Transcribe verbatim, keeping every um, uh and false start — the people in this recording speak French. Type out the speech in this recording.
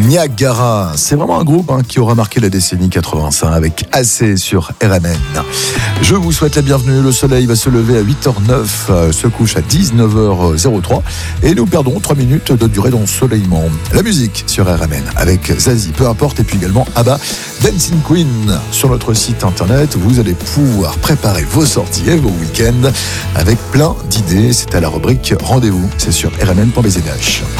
Niagara, c'est vraiment un groupe hein, qui aura marqué la décennie quatre-vingt-cinq avec Assez sur R M N. Je vous souhaite la bienvenue. Le soleil va se lever à huit heures neuf, euh, se couche à dix-neuf heures trois et nous perdons trois minutes de durée d'ensoleillement. La musique sur R M N avec Zazie, peu importe, et puis également ABBA, Dancing Queen. Sur notre site internet, vous allez pouvoir préparer vos sorties et vos week-ends avec plein d'idées. C'est à la rubrique Rendez-vous, c'est sur r m n point b z h.